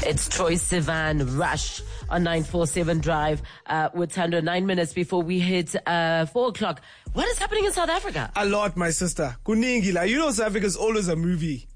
It's Troy Sivan Rush on 947 Drive with Tando. 9 minutes before we hit 4 o'clock. What is happening in South Africa? A lot, my sister. Kuningi, like, you know South Africa is always a movie.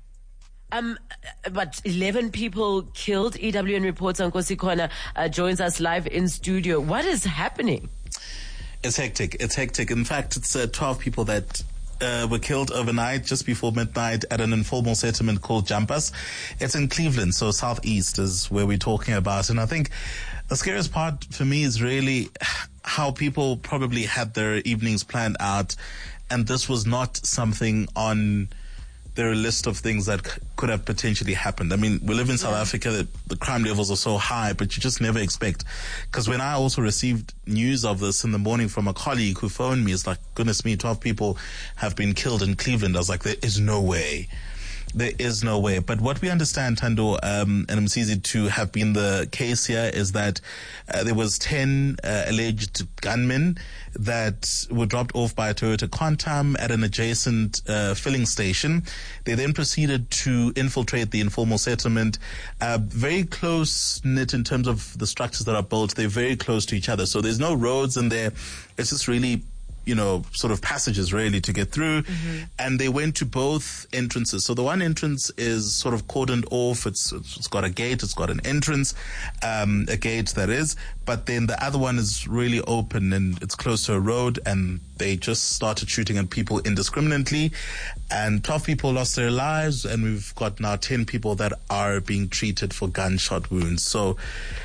But 11 people killed. EWN reporter Nkosi Khona joins us live in studio. What is happening? It's hectic. It's hectic. In fact, it's 12 people that were killed overnight, just before midnight, at an informal settlement called Jumpers. It's in Cleveland, so southeast is where we're talking about. And I think the scariest part for me is really how people probably had their evenings planned out, and this was not something on their list of things that could have potentially happened. I mean, we live in South Africa, the crime levels are so high, but you just never expect. Because when I also received news of this in the morning from a colleague who phoned me, it's like, goodness me, 12 people have been killed in Cleveland. I was like, there is no way. There is no way. But what we understand, Tando, and Msizi, to have been the case here is that there was 10 alleged gunmen that were dropped off by a Toyota Quantum at an adjacent filling station. They then proceeded to infiltrate the informal settlement, very close-knit in terms of the structures that are built. They're very close to each other. So there's no roads in there. It's just really, sort of passages really to get through. Mm-hmm. And they went to both entrances. So the one entrance is sort of cordoned off. It's got a gate. It's got an entrance, a gate that is. But then the other one is really open and it's close to a road, and they just started shooting at people indiscriminately. And 12 people lost their lives, and we've got now 10 people that are being treated for gunshot wounds. So,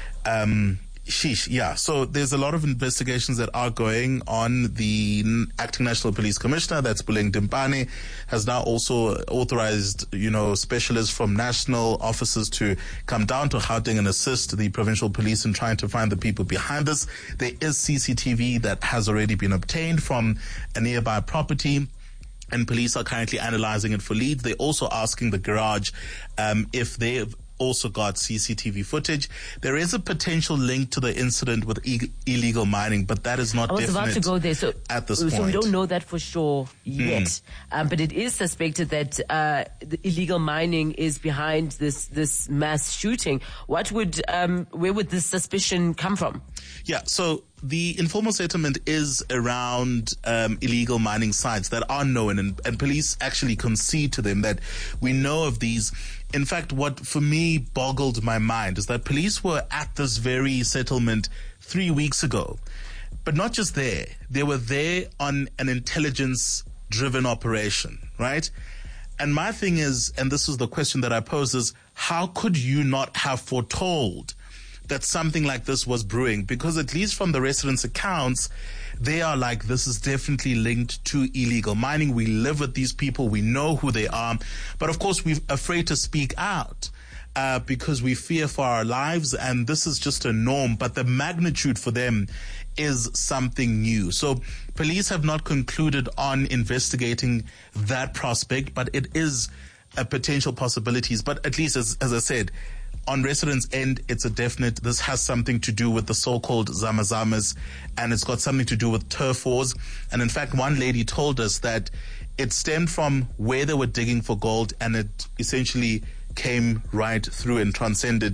yeah. So there's a lot of investigations that are going on. The acting National Police Commissioner, that's Buleng Dimpane, has now also authorized, specialists from national offices to come down to Gauteng and assist the provincial police in trying to find the people behind this. There is CCTV that has already been obtained from a nearby property, and police are currently analyzing it for leads. They're also asking the garage if they've also got CCTV footage. There is a potential link to the incident with illegal mining, but that is not definite. I was about to go there. So at this point, we don't know that for sure yet. But it is suspected that the illegal mining is behind this mass shooting. Where would this suspicion come from? Yeah, so the informal settlement is around illegal mining sites that are known, and police actually concede to them that we know of these. In fact, what for me boggled my mind is that police were at this very settlement 3 weeks ago. But not just there. They were there on an intelligence-driven operation, right? And my thing is, and this is the question that I pose, is how could you not have foretold that something like this was brewing? Because at least from the residents' accounts, they are like, this is definitely linked to illegal mining. We live with these people. We know who they are. But of course, we're afraid to speak out because we fear for our lives. And this is just a norm. But the magnitude for them is something new. So police have not concluded on investigating that prospect, but it is a potential possibilities. But at least, as I said, on residents' end, it's a definite, this has something to do with the so-called zamazamas, and it's got something to do with turf wars. And in fact, one lady told us that it stemmed from where they were digging for gold, and it essentially came right through and transcended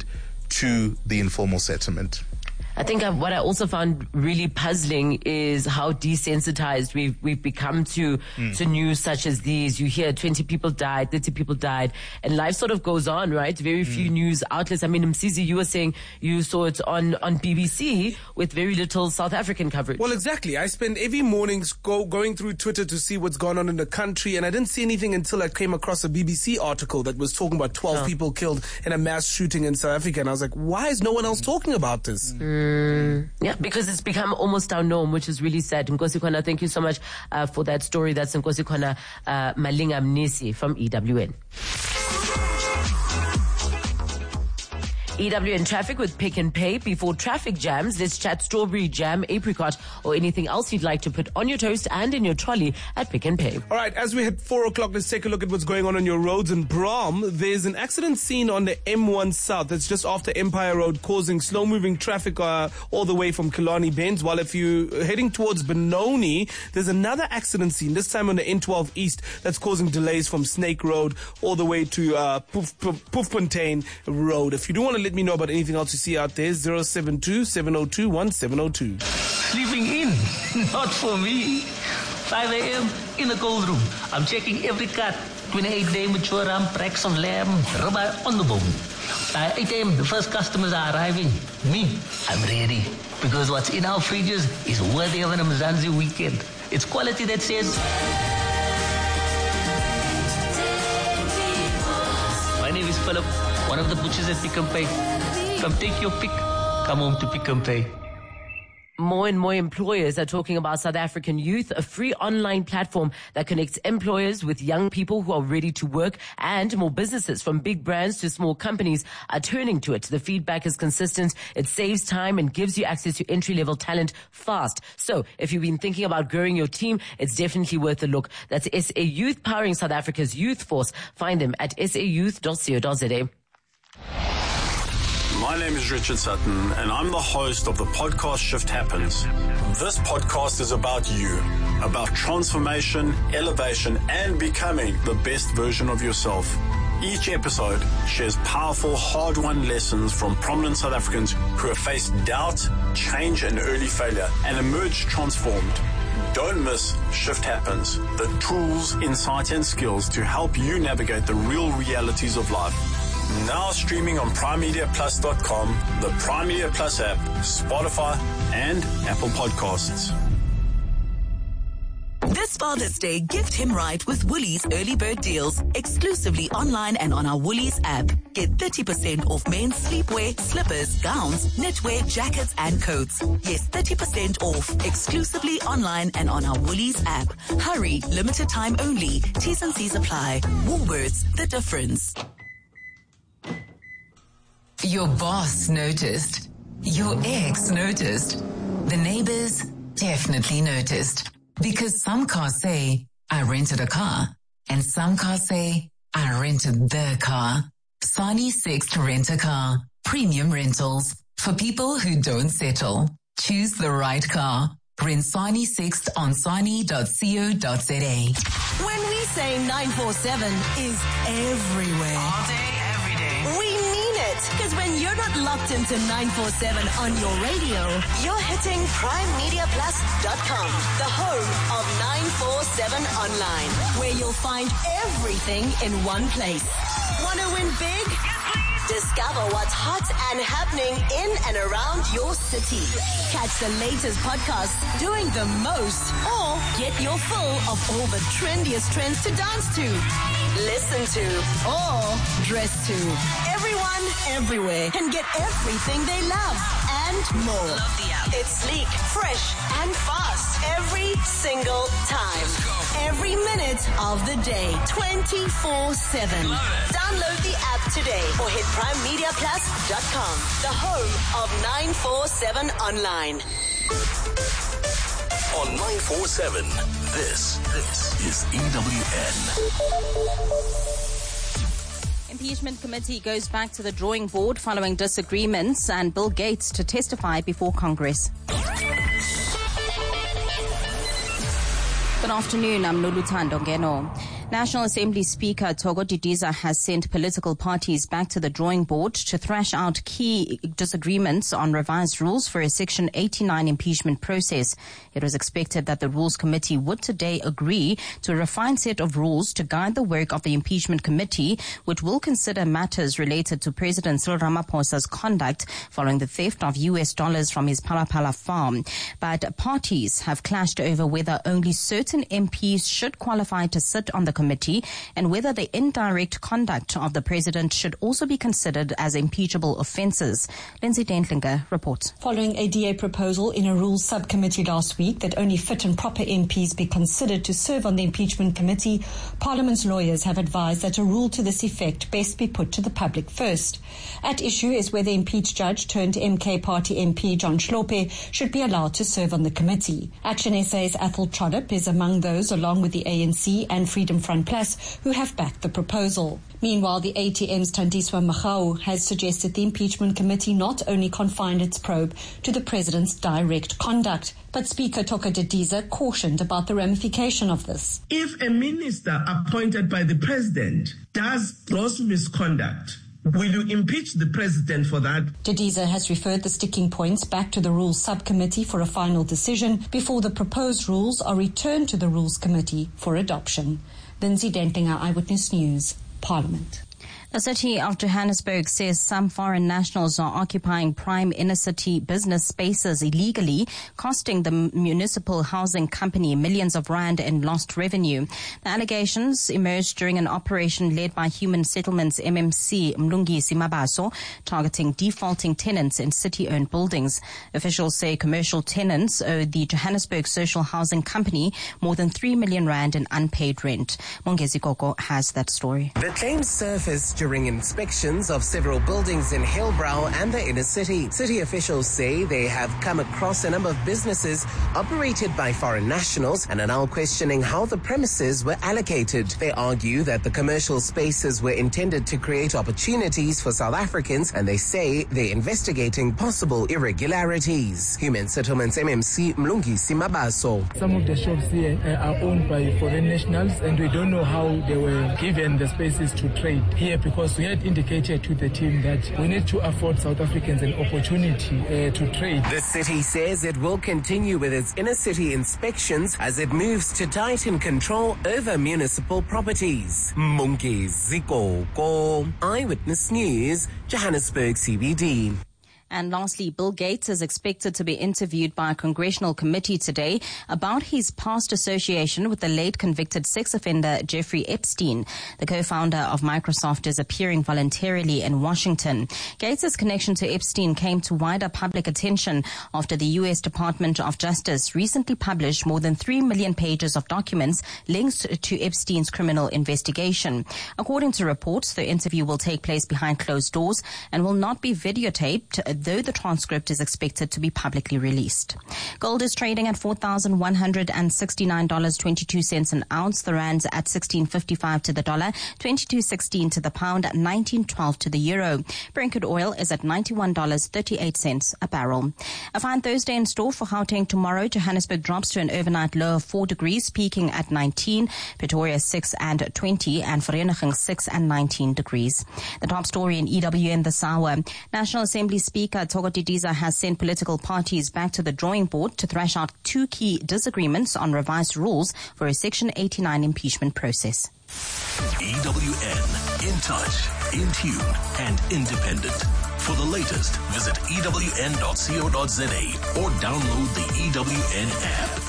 to the informal settlement. I think what I also found really puzzling is how desensitized we've become to news such as these. You hear 20 people died, 30 people died, and life sort of goes on, right? Very few news outlets. I mean, Msizi, you were saying you saw it on BBC with very little South African coverage. Well, exactly. I spend every morning going through Twitter to see what's going on in the country, and I didn't see anything until I came across a BBC article that was talking about 12 people killed in a mass shooting in South Africa, and I was like, why is no one else talking about this? Yeah, because it's become almost our norm, which is really sad. Nkosi Khona, thank you so much for that story. That's Nkosi Khona Malinga Mnisi from EWN. EW in traffic with Pick and Pay. Before traffic jams, let's chat strawberry jam, apricot, or anything else you'd like to put on your toast and in your trolley at Pick and Pay. All right, as we hit 4 o'clock, let's take a look at what's going on your roads. In Brom, there's an accident scene on the M1 South. That's just after Empire Road, causing slow-moving traffic all the way from Killarney Bends. While if you're heading towards Benoni, there's another accident scene, this time on the N12 East, that's causing delays from Snake Road all the way to Puffontein Road. If you do want to let me know about anything else you see out there, 072-702-1702. Sleeping in? Not for me. 5 a.m. in the cold room. I'm checking every cut. 28-day mature ram, tracks of lamb, ribeye on the bone. By 8 a.m. the first customers are arriving. Me, I'm ready. Because what's in our fridges is worthy of an Mzansi weekend. It's quality that says... My name is Philip, one of the butchers at Pick and Pay. Come take your pick. Come home to Pick and Pay. More and more employers are talking about South African Youth, a free online platform that connects employers with young people who are ready to work, and more businesses from big brands to small companies are turning to it. The feedback is consistent. It saves time and gives you access to entry-level talent fast. So if you've been thinking about growing your team, it's definitely worth a look. That's SA Youth, powering South Africa's youth force. Find them at sayouth.co.za. My name is Richard Sutton, and I'm the host of the podcast Shift Happens. This podcast is about you, about transformation, elevation, and becoming the best version of yourself. Each episode shares powerful, hard-won lessons from prominent South Africans who have faced doubt, change, and early failure, and emerged transformed. Don't miss Shift Happens, the tools, insight, and skills to help you navigate the real realities of life. Now streaming on PrimeMediaPlus.com, the Prime Media Plus app, Spotify, and Apple Podcasts. This Father's Day, gift him right with Woolies early bird deals, exclusively online and on our Woolies app. Get 30% off men's sleepwear, slippers, gowns, knitwear, jackets, and coats. Yes, 30% off, exclusively online and on our Woolies app. Hurry, limited time only. T's and C's apply. Woolworths, the difference. Your boss noticed. Your ex noticed. The neighbors definitely noticed. Because some cars say, I rented a car. And some cars say, I rented the car. Sani Sixt Rent a Car. Premium rentals. For people who don't settle. Choose the right car. Rent Sani Sixt on sani.co.za. When we say 947 is everywhere. All day, every day. We mean it. Because when you're not locked into 947 on your radio, you're hitting PrimeMediaPlus.com, the home of 947 online, where you'll find everything in one place. Want to win big? Discover what's hot and happening in and around your city. Catch the latest podcasts doing the most, or get your fill of all the trendiest trends to dance to, listen to, or dress to. Everyone, everywhere can get everything they love and more. Love the app. It's sleek, fresh, and fast every single time. Every minute of the day, 24/7. Download the app today or hit PrimeMediaPlus.com, the home of 947 online. On 947, this is EWN. Impeachment committee goes back to the drawing board following disagreements and Bill Gates to testify before Congress. Good afternoon, I'm Noluthando Ngeno. National Assembly Speaker Togo Didiza has sent political parties back to the drawing board to thrash out key disagreements on revised rules for a Section 89 impeachment process. It was expected that the Rules Committee would today agree to a refined set of rules to guide the work of the impeachment committee, which will consider matters related to President Cyril Ramaphosa's conduct following the theft of US dollars from his Palapala farm. But parties have clashed over whether only certain MPs should qualify to sit on the committee and whether the indirect conduct of the president should also be considered as impeachable offences. Lindsay Dentlinger reports. Following a DA proposal in a rules subcommittee last week that only fit and proper MPs be considered to serve on the impeachment committee, Parliament's lawyers have advised that a rule to this effect best be put to the public first. At issue is whether impeached judge turned MK Party MP John Shlope should be allowed to serve on the committee. Action SA's Athol Trollip is among those, along with the ANC and Freedom Front Plus, who have backed the proposal. Meanwhile, the ATM's Tandiswa Magau has suggested the impeachment committee not only confine its probe to the president's direct conduct, but Speaker Toka Didiza cautioned about the ramification of this. If a minister appointed by the president does gross misconduct, will you impeach the president for that? Didiza has referred the sticking points back to the Rules Subcommittee for a final decision before the proposed rules are returned to the Rules Committee for adoption. Lindsay Dentlinger, Eyewitness News, Parliament. The city of Johannesburg says some foreign nationals are occupying prime inner-city business spaces illegally, costing the municipal housing company millions of rand in lost revenue. The allegations emerged during an operation led by Human Settlements MMC Mlungi Simabaso, targeting defaulting tenants in city-owned buildings. Officials say commercial tenants owe the Johannesburg Social Housing Company more than 3 million rand in unpaid rent. Mongezi Koko has that story. The claims surfaced during inspections of several buildings in Hillbrow and the inner city. City officials say they have come across a number of businesses operated by foreign nationals and are now questioning how the premises were allocated. They argue that the commercial spaces were intended to create opportunities for South Africans, and they say they're investigating possible irregularities. Human Settlements MMC Mlungi Simabaso. Some of the shops here are owned by foreign nationals, and we don't know how they were given the spaces to trade here, because we had indicated to the team that we need to afford South Africans an opportunity to trade. The city says it will continue with its inner city inspections as it moves to tighten control over municipal properties. Mungi Zikoko, Eyewitness News, Johannesburg CBD. And lastly, Bill Gates is expected to be interviewed by a congressional committee today about his past association with the late convicted sex offender Jeffrey Epstein. The co-founder of Microsoft is appearing voluntarily in Washington. Gates' connection to Epstein came to wider public attention after the U.S. Department of Justice recently published more than 3 million pages of documents linked to Epstein's criminal investigation. According to reports, the interview will take place behind closed doors and will not be videotaped, though the transcript is expected to be publicly released. Gold is trading at $4,169.22 an ounce. The rand's at 16.55 to the dollar, 22.16 to the pound, 19.12 to the euro. Brent crude oil is at $91.38 a barrel. A fine Thursday in store for Gauteng tomorrow. Johannesburg drops to an overnight low of 4 degrees, peaking at 19. Pretoria 6 and 20, and Vereeniging 6 and 19 degrees. The top story in EWN this hour. National Assembly Speaker Toka Didiza has sent political parties back to the drawing board to thrash out 2 key disagreements on revised rules for a Section 89 impeachment process. EWN, in touch, in tune, and independent. For the latest, visit ewn.co.za or download the EWN app.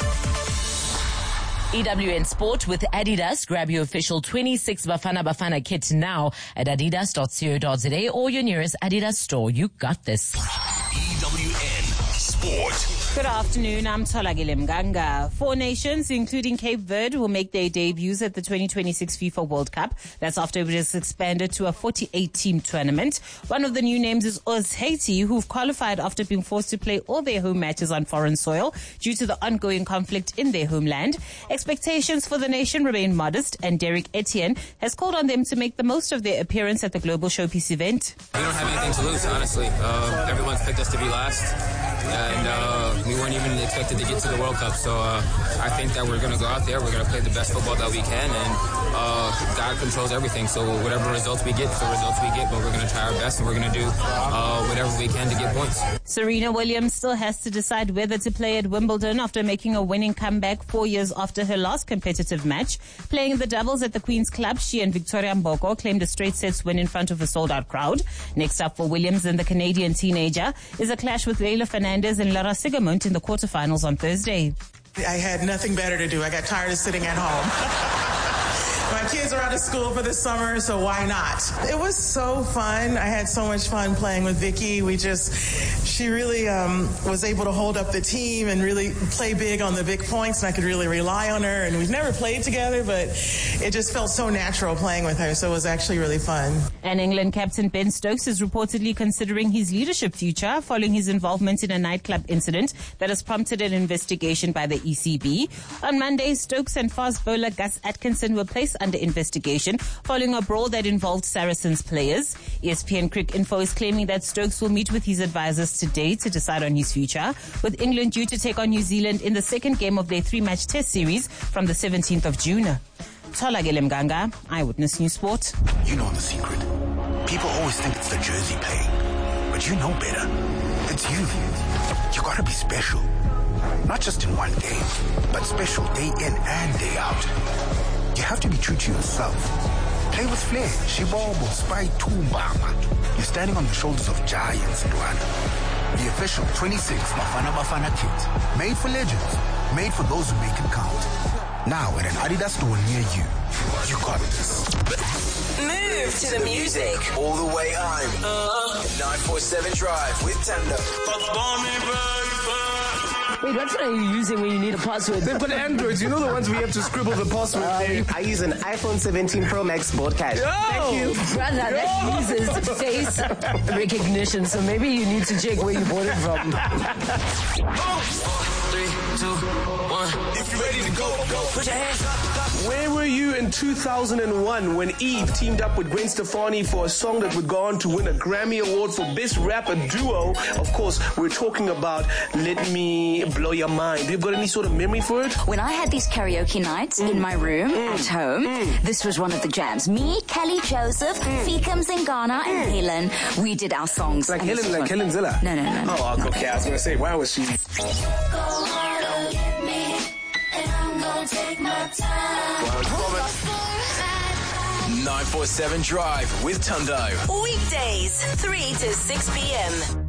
EWN Sport with Adidas. Grab your official 26 Bafana Bafana kit now at adidas.co.za or your nearest Adidas store. You got this. EWN Sport. Good afternoon, I'm Tolagile Mganga. 4 nations, including Cape Verde, will make their debuts at the 2026 FIFA World Cup. That's after it was expanded to a 48-team tournament. One of the new names is Haiti, who've qualified after being forced to play all their home matches on foreign soil due to the ongoing conflict in their homeland. Expectations for the nation remain modest, and Derek Etienne has called on them to make the most of their appearance at the Global Showpiece event. We don't have anything to lose, honestly. Everyone's picked us to be last, and we weren't even expected to get to the World Cup. So I think that we're going to go out there, we're going to play the best football that we can, and God controls everything. So whatever results we get, but we're going to try our best, and we're going to do whatever we can to get points. Serena Williams still has to decide whether to play at Wimbledon after making a winning comeback 4 years after her last competitive match. Playing the doubles at the Queen's Club, she and Victoria Mboko claimed a straight sets win in front of a sold-out crowd. Next up for Williams and the Canadian teenager is a clash with Leila Fernandez and Lara Sigamont in the quarterfinals on Thursday. I had nothing better to do. I got tired of sitting at home. My kids are out of school for the summer, so why not? It was so fun. I had so much fun playing with Vicky. She really was able to hold up the team and really play big on the big points, and I could really rely on her. And we've never played together, but it just felt so natural playing with her, so it was actually really fun. And England captain Ben Stokes is reportedly considering his leadership future following his involvement in a nightclub incident that has prompted an investigation by the ECB. On Monday, Stokes and fast bowler Gus Atkinson were placed under investigation following a brawl that involved Saracens players. ESPN Cricinfo is claiming that Stokes will meet with his advisors today to decide on his future, with England due to take on New Zealand in the second game of their 3-match test series from the 17th of June. Tholakele Mganga, Eyewitness News Sport. You know the secret. People always think it's the jersey playing, but you know better. It's you. You gotta be special. Not just in one game, but special day in and day out. You have to be true to yourself. Play with flair, Shibobo, Spy, Tumbama. You're standing on the shoulders of giants, Luana. The official 26 Bafana Bafana kit. Made for legends. Made for those who make it count. Now at an Adidas store near you. You got this. Move to the music. All the way home. 947 Drive with Tando. Wait, what phone are you using when you need a password? They've got Androids. You know the ones we have to scribble the password there. I use an iPhone 17 Pro Max broadcast. Thank you. Brother, that uses face recognition, so maybe you need to check where you bought it from. 3, 2, 1. If you're ready to go, put your hands up. Where were you in 2001 when Eve teamed up with Gwen Stefani for a song that would go on to win a Grammy Award for Best Rapper Duo? Of course, we're talking about Let Me Blow Your Mind. Have you got any sort of memory for it? When I had these karaoke nights in my room at home, this was one of the jams. Me, Kelly Joseph, Fikam Zingana, and Helen, we did our songs. Like Helen Zilla? No. Oh, okay. I was going to say, why was she... Take my time. 947 Drive with Tundo. Weekdays, 3 to 6 p.m.